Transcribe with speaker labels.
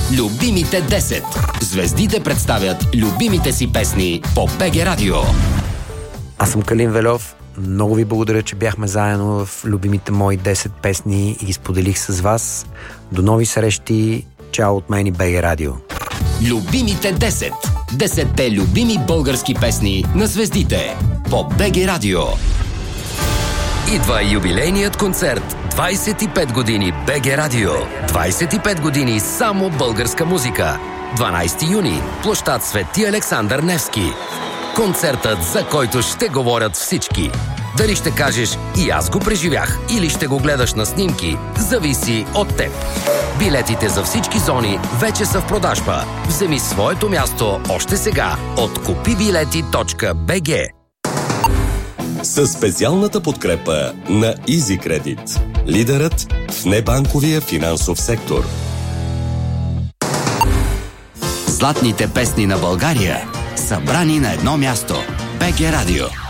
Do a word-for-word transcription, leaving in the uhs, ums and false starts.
Speaker 1: Любимите десет. Звездите представят любимите си песни по БГ Радио.
Speaker 2: Аз съм Калин Вельов. Много ви благодаря, че бяхме заедно в любимите мои десет песни и ги споделих с вас. До нови срещи. Чао от мен и БГ Радио.
Speaker 1: Любимите десет. Десетте любими български песни на звездите по БГ Радио. Идва юбилейният концерт. двайсет и пет години БГ Радио. двайсет и пет години само българска музика. дванайсети юни. Площад Свети Александър Невски. Концертът, за който ще говорят всички. Дали ще кажеш "и аз го преживях" или ще го гледаш на снимки, зависи от теб. Билетите за всички зони вече са в продажба. Вземи своето място още сега от купи билети точка би джи.
Speaker 3: Със специалната подкрепа на Easy Credit, лидерът в небанковия финансов сектор.
Speaker 1: Златните песни на България, събрани на едно място. БГ Радио.